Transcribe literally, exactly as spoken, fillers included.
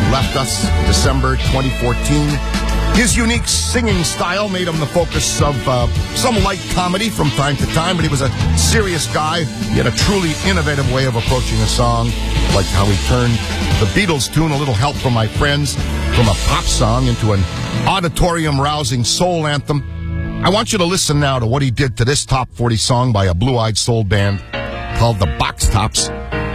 left us December twenty fourteen. His unique singing style made him the focus of uh, some light comedy from time to time, but he was a serious guy. He had a truly innovative way of approaching a song, like how he turned the Beatles tune, A Little Help from My Friends, from a pop song into an auditorium-rousing soul anthem. I want you to listen now to what he did to this top forty song by a blue-eyed soul band called the Box Tops.